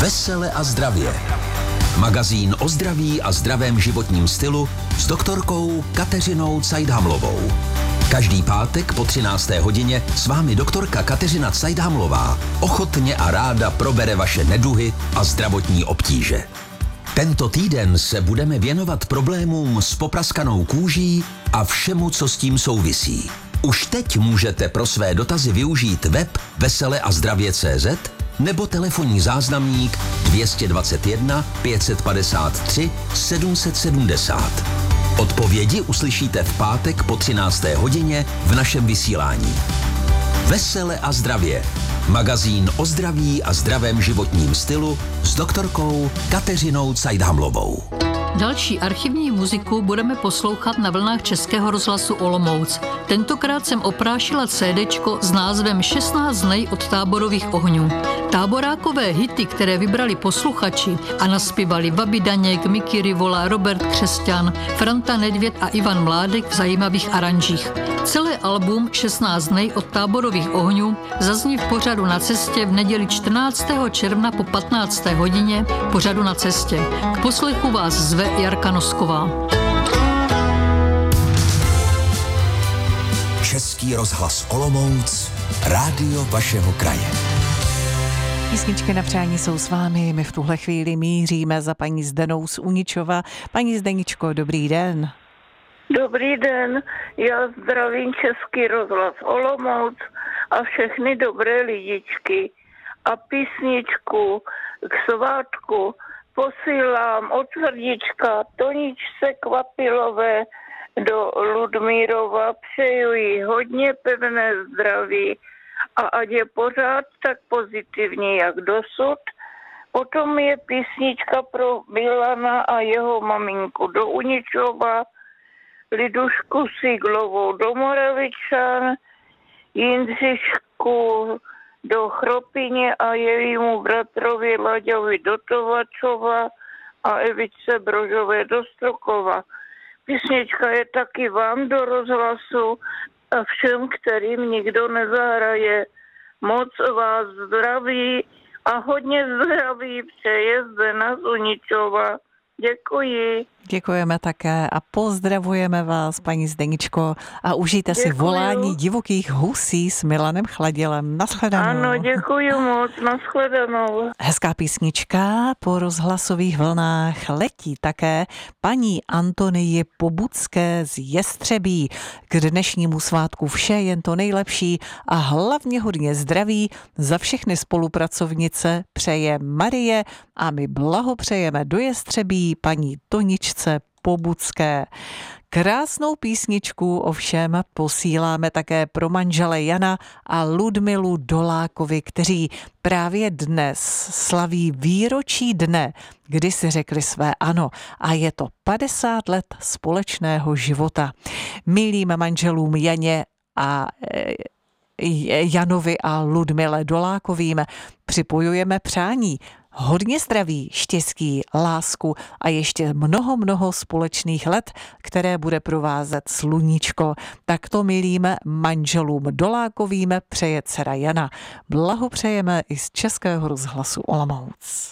Vesele a zdravě. Magazín o zdraví a zdravém životním stylu s doktorkou Kateřinou Cajdhamlovou. Každý pátek po 13. hodině s vámi doktorka Kateřina Cajdhamlová ochotně a ráda probere vaše neduhy a zdravotní obtíže. Tento týden se budeme věnovat problémům s popraskanou kůží a všemu, co s tím souvisí. Už teď můžete pro své dotazy využít web veseleazdravě.cz nebo telefonní záznamník 221 553 770. Odpovědi uslyšíte v pátek po 13. hodině v našem vysílání. Vesele a zdravě. Magazín o zdraví a zdravém životním stylu s doktorkou Kateřinou Cajdhamlovou. Další archivní muziku budeme poslouchat na vlnách Českého rozhlasu Olomouc. Tentokrát jsem oprášila CDčko s názvem 16 dnů od táborových ohňů. Táborákové hity, které vybrali posluchači a naspívali Babi Daněk, Miky Rivola, Robert Křesťan, Franta Nedvěd a Ivan Mládek v zajímavých aranžích. Celé album 16 dnů od táborových ohňů zazní v pořadu Na cestě v neděli 14. června po 15. hodině pořadu Na cestě. K poslechu vás zve Jarka Nosková. Český rozhlas Olomouc, rádio vašeho kraje. Písničky na přání jsou s vámi. My v tuhle chvíli míříme za paní Zdenou z Uničova. Paní Zdeničko, dobrý den. Dobrý den, já zdravím Český rozhlas Olomouc a všechny dobré lidičky. A písničku k svátku posílám od srdíčka Toničce Kvapilové do Ludmírova. Přeju jí hodně pevné zdraví a ať je pořád tak pozitivní, jak dosud. Potom je písnička pro Milana a jeho maminku do Uničova, Lidušku Siglovou do Moravičan, Jindřišku do Chropyně a jejímu bratrovi Laďovi do Tovačova a Evičce Brožové do Strokova. Písnička je taky vám do rozhlasu a všem, kterým nikdo nezahraje. Moc vás zdraví a hodně zdraví přeje Zdena z Uničova. Děkuji. Děkujeme také a pozdravujeme vás, paní Zdeničko, a užijte si volání divokých husí s Milanem Chladilem. Naschledanou. Ano, děkuji moc, naschledanou. Hezká písnička po rozhlasových vlnách letí také paní Antonie Pobudské z Jestřebí. K dnešnímu svátku vše jen to nejlepší a hlavně hodně zdraví za všechny spolupracovnice přeje Marie a my blahopřejeme do Jestřebí paní Toničce Pobudské. Krásnou písničku ovšem posíláme také pro manžele Jana a Ludmilu Dolákovi, kteří právě dnes slaví výročí dne, kdy si řekli své ano, a je to 50 let společného života. Milým manželům Janě a Janovi a Ludmile Dolákovým připojujeme přání. Hodně zdraví, štěstí, lásku a ještě mnoho společných let, které bude provázet sluníčko. Takto milým manželům Dolákovým přeje dcera Jana. Blahopřejeme i z Českého rozhlasu Olomouc.